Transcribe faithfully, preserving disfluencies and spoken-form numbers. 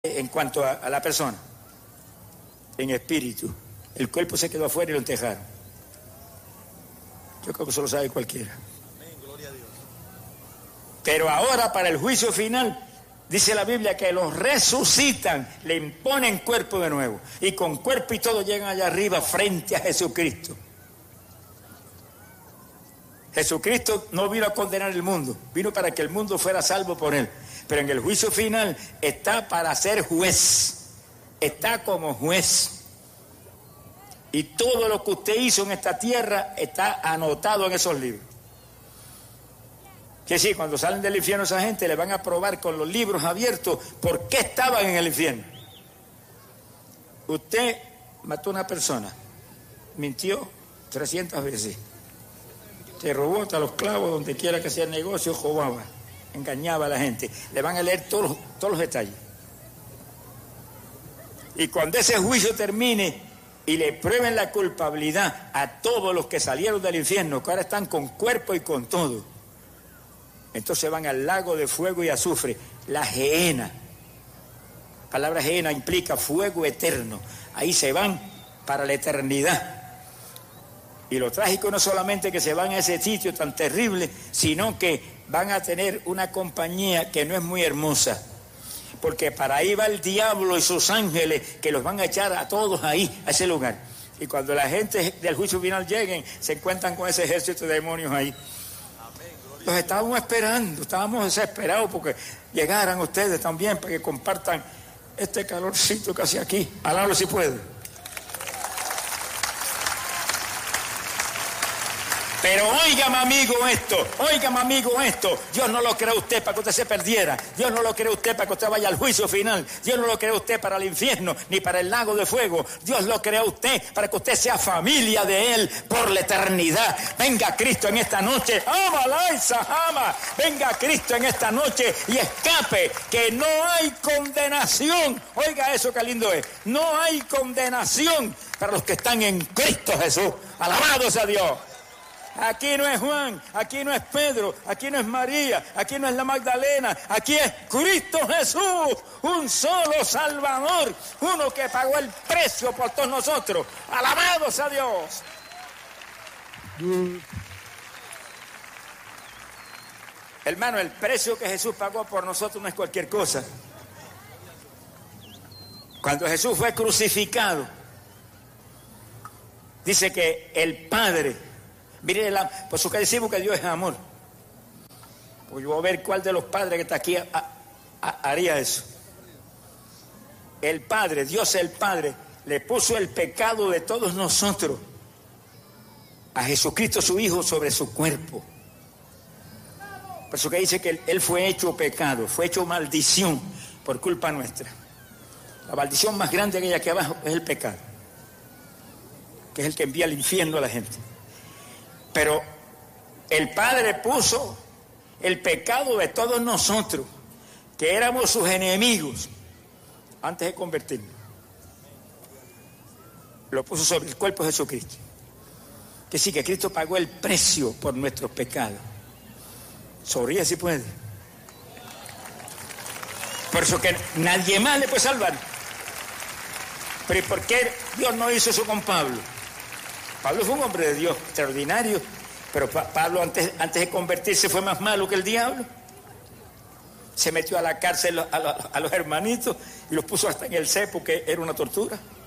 en cuanto a, a la persona, en espíritu. El cuerpo se quedó afuera y lo enterraron. Yo creo que eso lo sabe cualquiera. Amén, gloria a Dios. Pero ahora para el juicio final, dice la Biblia que los resucitan, le imponen cuerpo de nuevo. Y con cuerpo y todo llegan allá arriba frente a Jesucristo. Jesucristo no vino a condenar el mundo, vino para que el mundo fuera salvo por él. Pero en el juicio final está para ser juez, está como juez. Y todo lo que usted hizo en esta tierra está anotado en esos libros. Que sí, cuando salen del infierno esa gente le van a probar con los libros abiertos por qué estaban en el infierno. Usted mató a una persona, mintió trescientas veces, te robó hasta los clavos donde quiera que sea el negocio, robaba, engañaba a la gente. Le van a leer todos los, todos los detalles. Y cuando ese juicio termine y le prueben la culpabilidad a todos los que salieron del infierno, que ahora están con cuerpo y con todo, entonces van al lago de fuego y azufre, la gehenna. La palabra gehenna implica fuego eterno. Ahí se van para la eternidad. Y lo trágico no solamente que se van a ese sitio tan terrible, sino que van a tener una compañía que no es muy hermosa. Porque para ahí va el diablo y sus ángeles, que los van a echar a todos ahí, a ese lugar. Y cuando la gente del juicio final lleguen, se encuentran con ese ejército de demonios ahí. Los estábamos esperando, estábamos desesperados porque llegaran ustedes también para que compartan este calorcito casi aquí. Alábalo si puede. Pero óigame amigo esto, óigame amigo esto, Dios no lo creó usted para que usted se perdiera, Dios no lo creó usted para que usted vaya al juicio final, Dios no lo creó usted para el infierno, ni para el lago de fuego, Dios lo creó usted para que usted sea familia de Él por la eternidad. Venga Cristo en esta noche, ámala esa ama, venga Cristo en esta noche y escape, que no hay condenación, oiga eso que lindo es, no hay condenación para los que están en Cristo Jesús, alabado sea Dios. Aquí no es Juan, aquí no es Pedro, aquí no es María, aquí no es la Magdalena, aquí es Cristo Jesús, un solo Salvador, uno que pagó el precio por todos nosotros. ¡Alabados a Dios! Mm. Hermano, el precio que Jesús pagó por nosotros no es cualquier cosa. Cuando Jesús fue crucificado, dice que el Padre... Mire, por eso que decimos que Dios es amor. Pues yo voy a ver cuál de los padres que está aquí a, a, haría eso. El Padre, Dios el Padre, le puso el pecado de todos nosotros a Jesucristo su Hijo sobre su cuerpo. Por eso que dice que él, él fue hecho pecado, fue hecho maldición por culpa nuestra. La maldición más grande que hay aquí abajo es el pecado, que es el que envía al infierno a la gente. Pero el Padre puso el pecado de todos nosotros, que éramos sus enemigos, antes de convertirnos. Lo puso sobre el cuerpo de Jesucristo. Que sí, que Cristo pagó el precio por nuestros pecados. Sonríe si puede. Por eso que nadie más le puede salvar. Pero ¿y por qué Dios no hizo eso con Pablo? Pablo fue un hombre de Dios extraordinario, pero Pablo antes, antes de convertirse fue más malo que el diablo. Se metió a la cárcel a, a, a los hermanitos y los puso hasta en el cepo, que era una tortura.